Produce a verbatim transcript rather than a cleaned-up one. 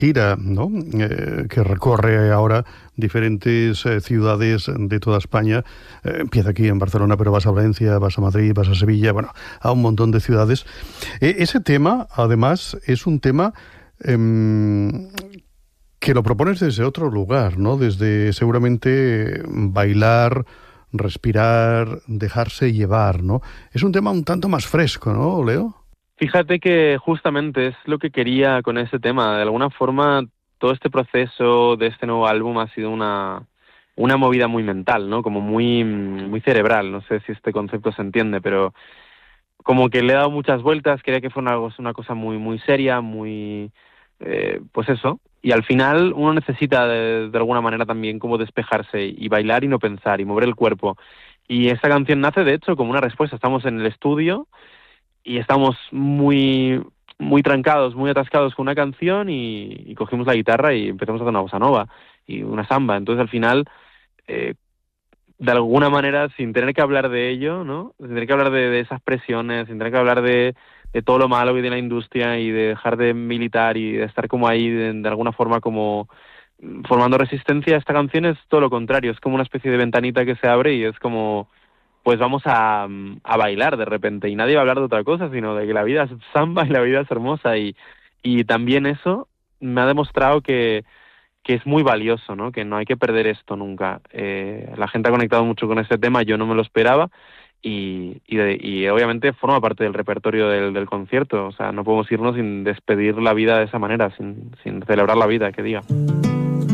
gira, ¿no? Eh, que recorre ahora diferentes eh, ciudades de toda España. Eh, empieza aquí en Barcelona, pero vas a Valencia, vas a Madrid, vas a Sevilla, bueno, a un montón de ciudades. Eh, ese tema, además, es un tema em, que lo propones desde otro lugar, ¿no? Desde seguramente bailar, respirar, dejarse llevar, ¿no? Es un tema un tanto más fresco, ¿no, Leo? Fíjate que justamente es lo que quería con este tema. De alguna forma, todo este proceso de este nuevo álbum ha sido una, una movida muy mental, ¿no? Como muy, muy cerebral. No sé si este concepto se entiende, pero como que le he dado muchas vueltas. Quería que fuera una, una cosa muy, muy seria, muy, eh, pues eso. Y al final uno necesita de, de alguna manera también como despejarse y bailar y no pensar y mover el cuerpo. Y esta canción nace, de hecho, como una respuesta. Estamos en el estudio y estamos muy muy trancados, muy atascados con una canción y, y cogimos la guitarra y empezamos a hacer una bossa nova y una samba. Entonces al final, eh, de alguna manera, sin tener que hablar de ello, ¿no? Sin tener que hablar de, de esas presiones, sin tener que hablar de, de todo lo malo que tiene la industria y de dejar de militar y de estar como ahí de, de alguna forma como mm, formando resistencia, esta canción es todo lo contrario, es como una especie de ventanita que se abre y es como pues vamos a, a bailar de repente y nadie va a hablar de otra cosa, sino de que la vida es samba y la vida es hermosa y, y también eso me ha demostrado que, que es muy valioso, ¿no? Que no hay que perder esto nunca. Eh, la gente ha conectado mucho con este tema, yo no me lo esperaba y, y, de- y obviamente forma parte del repertorio del, del concierto, o sea, no podemos irnos sin despedir la vida de esa manera, sin, sin celebrar la vida, que diga.